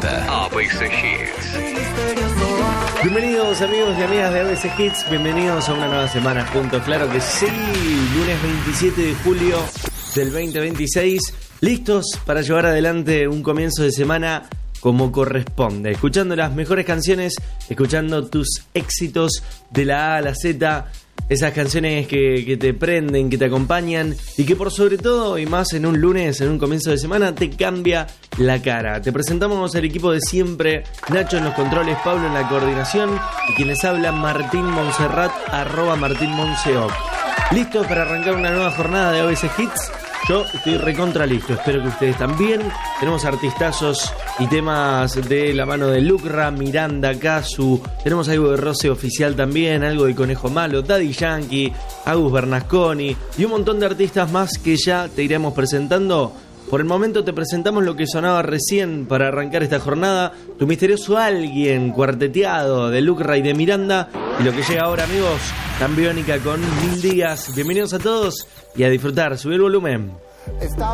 presenta ABC Hits. Bienvenidos amigos y amigas de ABC Hits, bienvenidos a una nueva semana juntos, claro que sí, lunes 27 de julio del 2026, listos para llevar adelante un comienzo de semana como corresponde, escuchando las mejores canciones, escuchando tus éxitos de la A a la Z, esas canciones que te prenden, que te acompañan y que por sobre todo, y más en un lunes, en un comienzo de semana, te cambia la cara. Te presentamos el equipo de siempre, Nacho en los controles, Pablo en la coordinación y quienes hablan Martín Montserrat, @MartínMonseoc. ¿Listos para arrancar una nueva jornada de ABC Hits? Yo estoy recontra listo, espero que ustedes también. Tenemos artistazos y temas de la mano de Lucra, Miranda, Casu. Tenemos algo de Rose Oficial también, algo de Conejo Malo, Daddy Yankee, Agus Bernasconi y un montón de artistas más que ya te iremos presentando. Por el momento te presentamos lo que sonaba recién para arrancar esta jornada. Tu misterioso alguien cuarteteado de Lucra y de Miranda. Y lo que llega ahora, amigos, Tan Biónica con 1000 días. Bienvenidos a todos y a disfrutar. Subí el volumen. Está